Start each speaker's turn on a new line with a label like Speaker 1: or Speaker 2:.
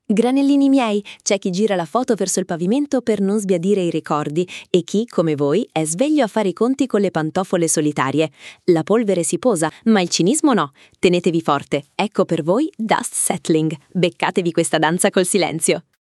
Speaker 1: Granellini miei, c'è chi gira la foto verso il pavimento per non sbiadire i ricordi e chi, come voi, è sveglio a fare i conti con le pantofole solitarie. La polvere si posa, ma il cinismo no. Tenetevi forte, ecco per voi Dust Settling. Beccatevi questa danza col silenzio.